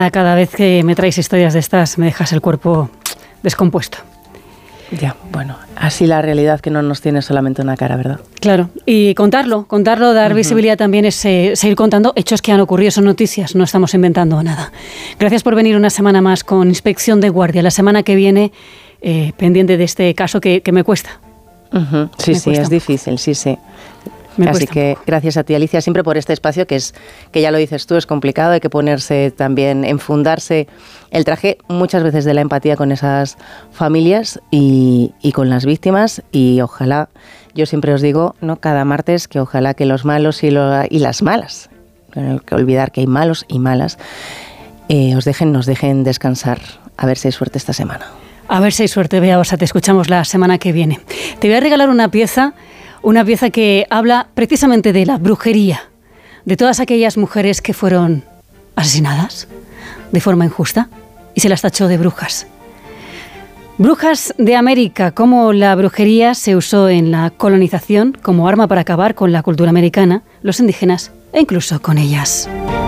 Cada vez que me traes historias de estas me dejas el cuerpo descompuesto. Ya, bueno, así la realidad, que no nos tiene solamente una cara, ¿verdad? Claro, y contarlo, dar visibilidad también es seguir contando hechos que han ocurrido, son noticias, no estamos inventando nada. Gracias por venir una semana más con Inspección de Guardia. La semana que viene, pendiente de este caso que me cuesta. Sí, es difícil, sí. Así que gracias a ti, Alicia, siempre por este espacio que ya lo dices tú, es complicado, hay que ponerse también, enfundarse el traje muchas veces de la empatía con esas familias y con las víctimas, y ojalá, yo siempre os digo, ¿no?, cada martes, que ojalá que los malos y las malas, no hay que olvidar que hay malos y malas, nos dejen descansar, a ver si hay suerte esta semana. A ver si hay suerte, Bea Osa, te escuchamos la semana que viene. Te voy a regalar una pieza que habla precisamente de la brujería, de todas aquellas mujeres que fueron asesinadas de forma injusta y se las tachó de brujas. Brujas de América, cómo la brujería se usó en la colonización como arma para acabar con la cultura americana, los indígenas e incluso con ellas.